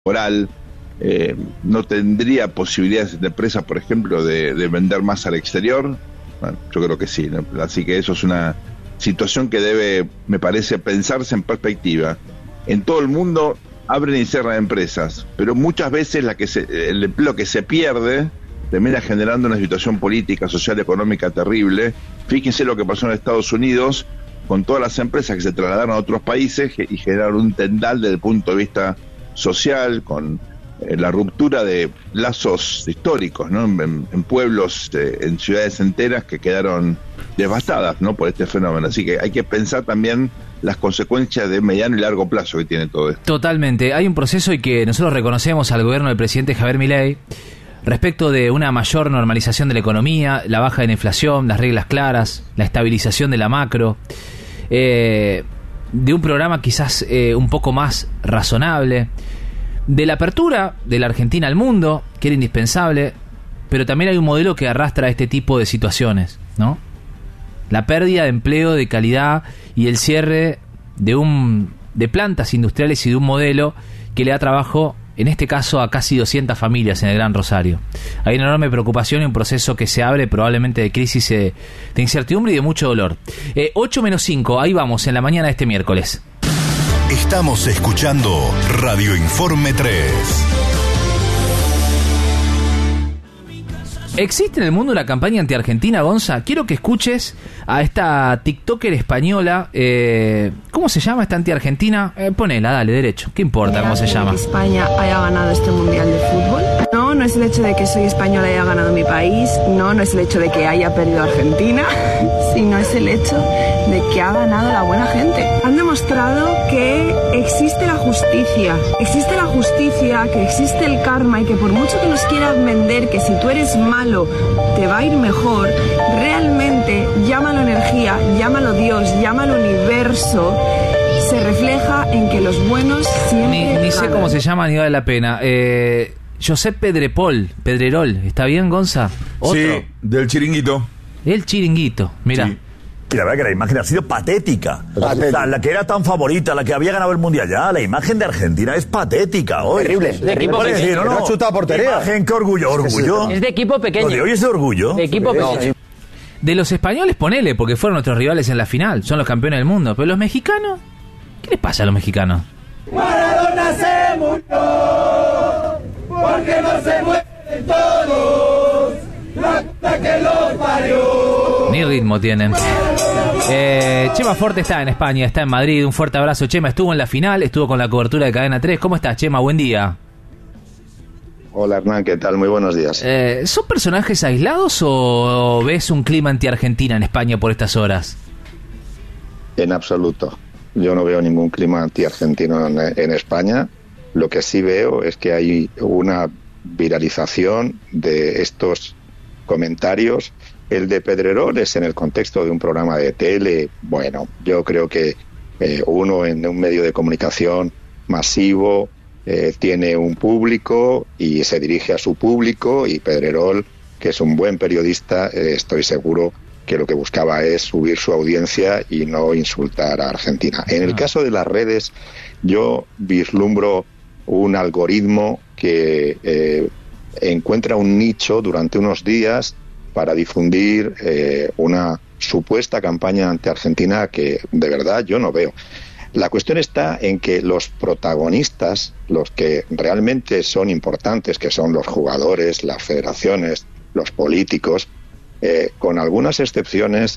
laboral, no tendría posibilidades de empresa, por ejemplo, de vender más al exterior. Bueno, yo creo que sí, ¿no? Así que eso es una situación que debe, me parece, pensarse en perspectiva. En todo el mundo abren y cierran empresas, pero muchas veces el empleo que se pierde termina generando una situación política, social, económica terrible. Fíjense lo que pasó en Estados Unidos con todas las empresas que se trasladaron a otros países y generaron un tendal desde el punto de vista social, con la ruptura de lazos históricos, ¿no? En pueblos, en ciudades enteras que quedaron devastadas, ¿no? Por este fenómeno. Así que hay que pensar también las consecuencias de mediano y largo plazo que tiene todo esto. Totalmente. Hay un proceso y que nosotros reconocemos al gobierno del presidente Javier Milei respecto de una mayor normalización de la economía, la baja de la inflación, las reglas claras, la estabilización de la macro, de un programa quizás un poco más razonable, de la apertura de la Argentina al mundo, que era indispensable, pero también hay un modelo que arrastra este tipo de situaciones, ¿no? La pérdida de empleo de calidad y el cierre de plantas industriales y de un modelo que le da trabajo, en este caso, a casi 200 familias en el Gran Rosario. Hay una enorme preocupación y un proceso que se abre probablemente de crisis, de incertidumbre y de mucho dolor. 8-5, ahí vamos, en la mañana de este miércoles. Estamos escuchando Radio Informe 3. ¿Existe en el mundo una campaña anti-argentina, Gonza? Quiero que escuches a esta TikToker española. ¿Cómo se llama esta anti-argentina? Ponela, dale, derecho. ¿Qué importa cómo se llama? ¿Que España haya ganado este mundial de fútbol? No, no es el hecho de que soy española y haya ganado mi país. No, no es el hecho de que haya perdido Argentina. Sino es el hecho de que ha ganado la buena gente. Han demostrado que existe la justicia. Existe la justicia, que existe el karma y que por mucho que nos quieran vender que si tú eres malo te va a ir mejor, realmente, llámalo energía, llámalo Dios, llámalo universo, se refleja en que los buenos siempre Ni sé cómo se llama ni vale la pena. Josep Pedrerol, ¿está bien, Gonza? ¿Otro? Sí, del Chiringuito. El Chiringuito, mira. Sí. Y la verdad que la imagen ha sido patética. La que era tan favorita, la que había ganado el Mundial ya, la imagen de Argentina es patética hoy. Terrible. De equipo pequeño. No ha chutado portería. Imagen, qué orgullo. Es de equipo pequeño. Lo de hoy es de orgullo. De equipo pequeño. De los españoles, ponele, porque fueron nuestros rivales en la final, son los campeones del mundo. Pero los mexicanos, ¿qué les pasa a los mexicanos? Maradona se murió, porque no se mueren todos, la puta que los parió. Ni ritmo tienen. Chema Forte está en España, está en Madrid. Un fuerte abrazo, Chema. Estuvo en la final, estuvo con la cobertura de Cadena 3. ¿Cómo estás, Chema? Buen día. Hola, Hernán, ¿qué tal? Muy buenos días. ¿Son personajes aislados o ves un clima anti-Argentina en España por estas horas? En absoluto. Yo no veo ningún clima anti-argentino en España. Lo que sí veo es que hay una viralización de estos comentarios. El de Pedrerol es en el contexto de un programa de tele. Bueno, yo creo que uno en un medio de comunicación masivo tiene un público y se dirige a su público, y Pedrerol, que es un buen periodista, estoy seguro que lo que buscaba es subir su audiencia y no insultar a Argentina. En el caso de las redes, yo vislumbro un algoritmo que encuentra un nicho durante unos días para difundir una supuesta campaña anti-Argentina que de verdad yo no veo. La cuestión está en que los protagonistas, los que realmente son importantes, que son los jugadores, las federaciones, los políticos, con algunas excepciones,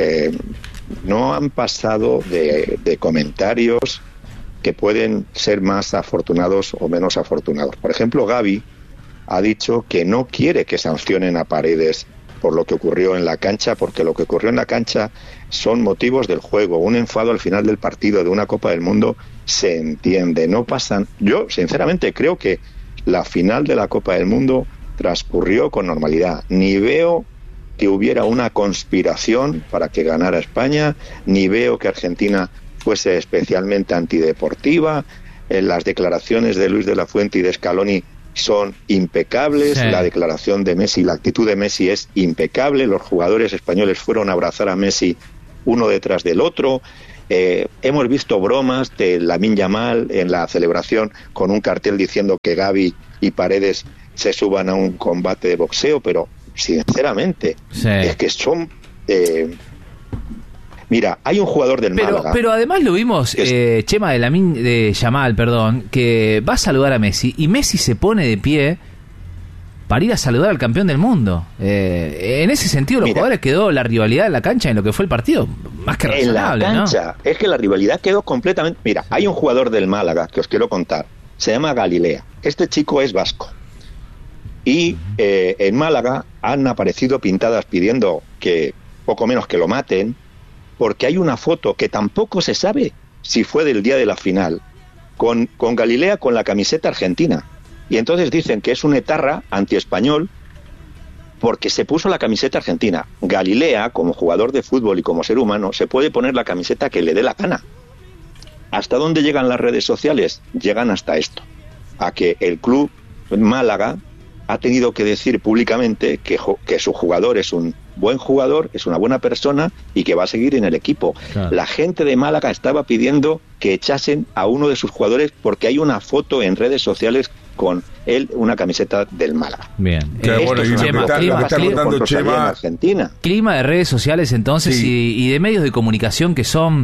no han pasado de comentarios que pueden ser más afortunados o menos afortunados. Por ejemplo, Gavi ha dicho que no quiere que sancionen a Paredes por lo que ocurrió en la cancha, porque lo que ocurrió en la cancha son motivos del juego. Un enfado al final del partido de una Copa del Mundo se entiende, no pasan. Yo, sinceramente, creo que la final de la Copa del Mundo transcurrió con normalidad. Ni veo que hubiera una conspiración para que ganara España, ni veo que Argentina fuese especialmente antideportiva. Las declaraciones de Luis de la Fuente y de Scaloni son impecables, sí. La declaración de Messi, la actitud de Messi es impecable, los jugadores españoles fueron a abrazar a Messi uno detrás del otro, hemos visto bromas de Lamine Yamal en la celebración con un cartel diciendo que Gavi y Paredes se suban a un combate de boxeo, pero sinceramente es que son... mira, hay un jugador del Málaga... Pero además lo vimos, Chema, de Yamal, perdón, que va a saludar a Messi, y Messi se pone de pie para ir a saludar al campeón del mundo. En ese sentido, los jugadores quedó la rivalidad en la cancha en lo que fue el partido más que razonable, en la cancha, ¿no? Es que la rivalidad quedó completamente... Mira, hay un jugador del Málaga que os quiero contar, se llama Galilea. Este chico es vasco. Y en Málaga han aparecido pintadas pidiendo que poco menos que lo maten, porque hay una foto que tampoco se sabe si fue del día de la final, con Galilea con la camiseta argentina. Y entonces dicen que es un etarra antiespañol porque se puso la camiseta argentina. Galilea, como jugador de fútbol y como ser humano, se puede poner la camiseta que le dé la gana. ¿Hasta dónde llegan las redes sociales? Llegan hasta esto, a que el club Málaga ha tenido que decir públicamente que su jugador es un buen jugador, es una buena persona y que va a seguir en el equipo. Claro. La gente de Málaga estaba pidiendo que echasen a uno de sus jugadores porque hay una foto en redes sociales con él, una camiseta del Málaga. Bien. Argentina. Clima de redes sociales entonces, sí. y de medios de comunicación que son...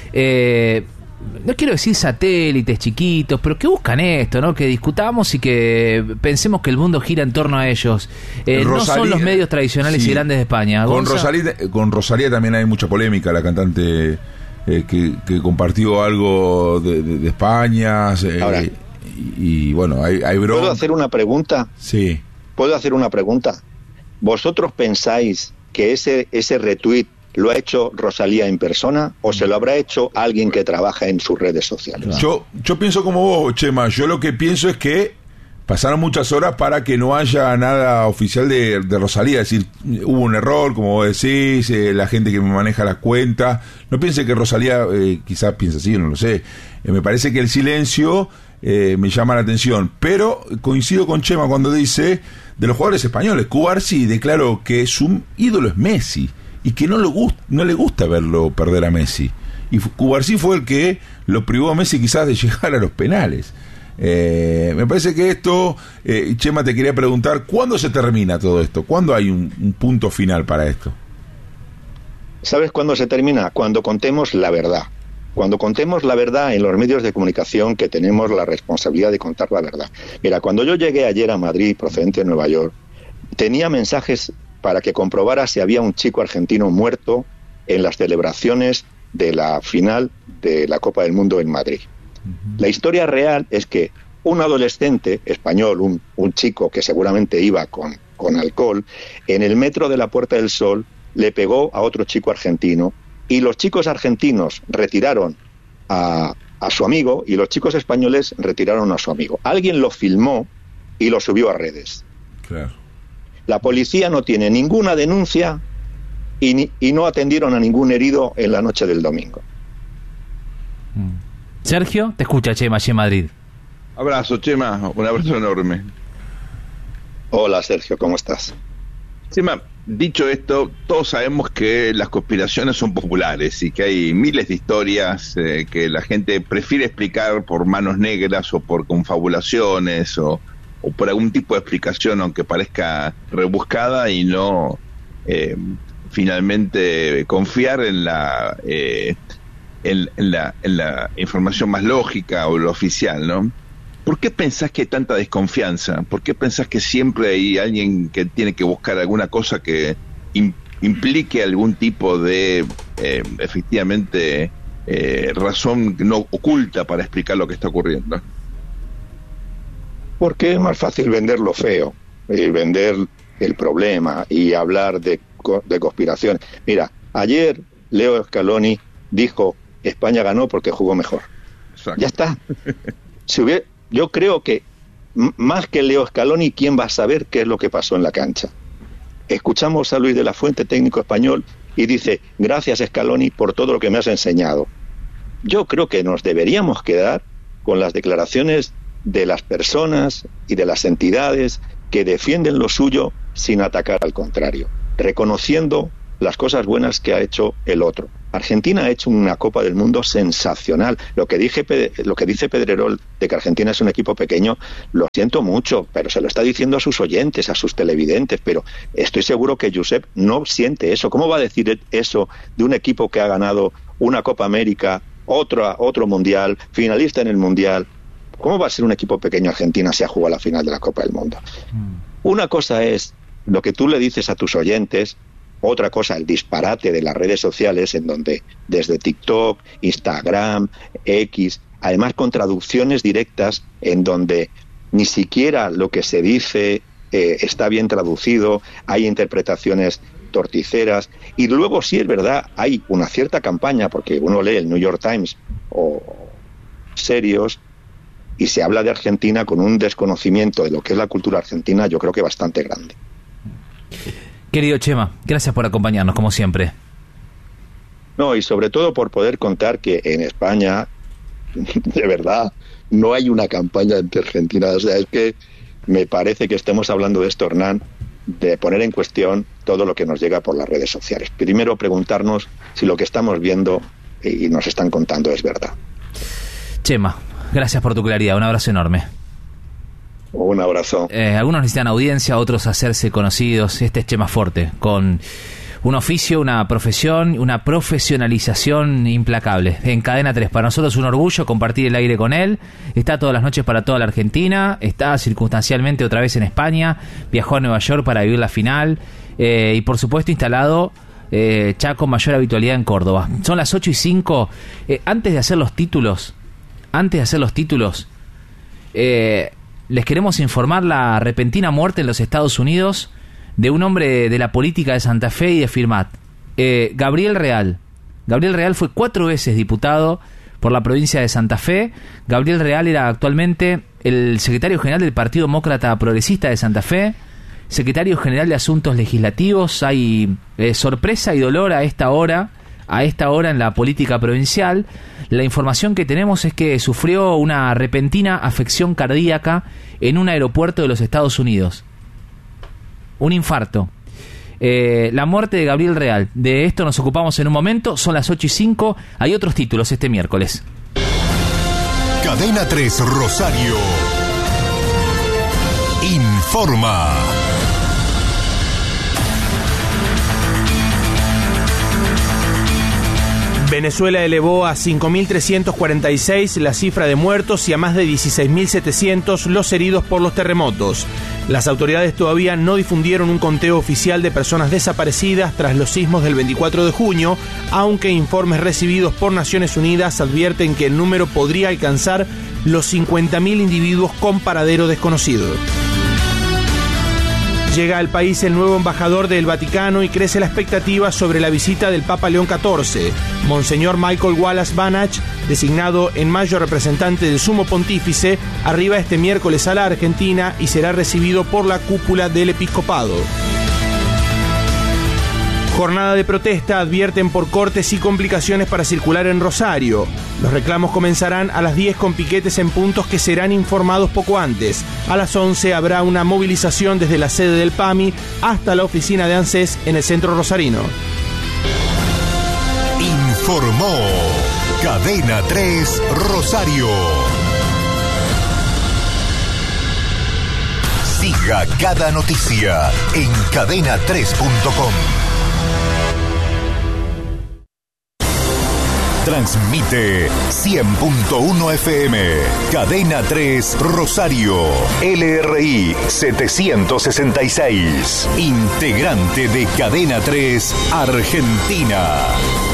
no quiero decir satélites chiquitos, pero que buscan esto, ¿no? Que discutamos y que pensemos que el mundo gira en torno a ellos. No son los medios tradicionales y grandes de España. Con Rosalía también hay mucha polémica, la cantante que compartió algo de España. Ahora, y bueno, hay broma. ¿Puedo hacer una pregunta? Sí. ¿Puedo hacer una pregunta? ¿Vosotros pensáis que ese retweet lo ha hecho Rosalía en persona o se lo habrá hecho alguien que trabaja en sus redes sociales? Yo pienso como vos, Chema. Yo lo que pienso es que pasaron muchas horas para que no haya nada oficial de Rosalía. Es decir, hubo un error, como vos decís, la gente que me maneja las cuentas. No piense que Rosalía, quizás piensa así, no lo sé. Me parece que el silencio me llama la atención. Pero coincido con Chema cuando dice de los jugadores españoles. Cubarsí declaró que su ídolo es Messi y que no le gusta verlo perder a Messi. Y Cubarsí fue el que lo privó a Messi quizás de llegar a los penales. Me parece que esto, Chema, te quería preguntar, ¿cuándo se termina todo esto? ¿Cuándo hay un punto final para esto? ¿Sabes cuándo se termina? Cuando contemos la verdad. Cuando contemos la verdad en los medios de comunicación, que tenemos la responsabilidad de contar la verdad. Mira, cuando yo llegué ayer a Madrid, procedente de Nueva York, tenía mensajes para que comprobara si había un chico argentino muerto en las celebraciones de la final de la Copa del Mundo en Madrid. La historia real es que un adolescente español, un chico que seguramente iba con alcohol, en el metro de la Puerta del Sol le pegó a otro chico argentino y los chicos argentinos retiraron a su amigo y los chicos españoles retiraron a su amigo. Alguien lo filmó y lo subió a redes. Claro. La policía no tiene ninguna denuncia y no atendieron a ningún herido en la noche del domingo. Sergio, te escucha Chema, Madrid. Abrazo, Chema, un abrazo enorme. Hola, Sergio, ¿cómo estás? Chema, dicho esto, todos sabemos que las conspiraciones son populares y que hay miles de historias que la gente prefiere explicar por manos negras o por confabulaciones o por algún tipo de explicación, aunque parezca rebuscada, y no finalmente confiar en la información más lógica o lo oficial, ¿no? ¿Por qué pensás que hay tanta desconfianza? ¿Por qué pensás que siempre hay alguien que tiene que buscar alguna cosa que implique algún tipo de efectivamente razón no oculta para explicar lo que está ocurriendo? Porque es más fácil vender lo feo, vender el problema y hablar de conspiraciones. Mira, ayer Leo Scaloni dijo: España ganó porque jugó mejor. Exacto. Ya está. Yo creo que más que Leo Scaloni, ¿quién va a saber qué es lo que pasó en la cancha? Escuchamos a Luis de la Fuente, técnico español, y dice: gracias, Scaloni, por todo lo que me has enseñado. Yo creo que nos deberíamos quedar con las declaraciones de las personas y de las entidades que defienden lo suyo sin atacar al contrario, reconociendo las cosas buenas que ha hecho el otro. Argentina ha hecho una Copa del Mundo sensacional. Lo que dice Pedrerol de que Argentina es un equipo pequeño, lo siento mucho, pero se lo está diciendo a sus oyentes, a sus televidentes, pero estoy seguro que Josep no siente eso. ¿Cómo va a decir eso de un equipo que ha ganado una Copa América, otro Mundial, finalista en el Mundial? ¿Cómo va a ser un equipo pequeño Argentina si ha jugado la final de la Copa del Mundo? Una cosa es lo que tú le dices a tus oyentes, otra cosa, el disparate de las redes sociales, en donde desde TikTok, Instagram, X, además con traducciones directas, en donde ni siquiera lo que se dice está bien traducido, hay interpretaciones torticeras, y luego sí es verdad, hay una cierta campaña, porque uno lee el New York Times o serios, y se habla de Argentina con un desconocimiento de lo que es la cultura argentina, yo creo que bastante grande. Querido Chema, gracias por acompañarnos, como siempre. No, y sobre todo por poder contar que en España, de verdad, no hay una campaña anti-Argentina. O sea, es que me parece que estemos hablando de esto, Hernán, de poner en cuestión todo lo que nos llega por las redes sociales. Primero, preguntarnos si lo que estamos viendo y nos están contando es verdad. Chema, gracias por tu claridad. Un abrazo enorme. Un abrazo. Algunos necesitan audiencia, otros hacerse conocidos. Este es Chema Forte, con un oficio, una profesión, una profesionalización implacable. En Cadena 3, para nosotros es un orgullo compartir el aire con él. Está todas las noches para toda la Argentina, está circunstancialmente otra vez en España, viajó a Nueva York para vivir la final, y por supuesto instalado ya con mayor habitualidad en Córdoba. Son las 8:05. Antes de hacer los títulos, les queremos informar la repentina muerte en los Estados Unidos de un hombre de la política de Santa Fe y de Firmat, Gabriel Real. Gabriel Real fue 4 veces diputado por la provincia de Santa Fe. Gabriel Real era actualmente el secretario general del Partido Demócrata Progresista de Santa Fe, secretario general de Asuntos Legislativos. Hay sorpresa y dolor a esta hora en la política provincial. La información que tenemos es que sufrió una repentina afección cardíaca en un aeropuerto de los Estados Unidos. Un infarto. La muerte de Gabriel Real. De esto nos ocupamos en un momento. Son las 8:05. Hay otros títulos este miércoles. Cadena 3 Rosario informa. Venezuela elevó a 5.346 la cifra de muertos y a más de 16.700 los heridos por los terremotos. Las autoridades todavía no difundieron un conteo oficial de personas desaparecidas tras los sismos del 24 de junio, aunque informes recibidos por Naciones Unidas advierten que el número podría alcanzar los 50.000 individuos con paradero desconocido. Llega al país el nuevo embajador del Vaticano y crece la expectativa sobre la visita del Papa León XIV. Monseñor Michael Wallace Banach, designado en mayo representante del Sumo Pontífice, arriba este miércoles a la Argentina y será recibido por la cúpula del episcopado. Jornada de protesta, advierten por cortes y complicaciones para circular en Rosario. Los reclamos comenzarán a las 10 con piquetes en puntos que serán informados poco antes. A las 11 habrá una movilización desde la sede del PAMI hasta la oficina de ANSES en el centro rosarino. Informó Cadena 3 Rosario. Siga cada noticia en cadena3.com. Transmite 100.1 FM, Cadena 3 Rosario, LRI 766, integrante de Cadena 3 Argentina.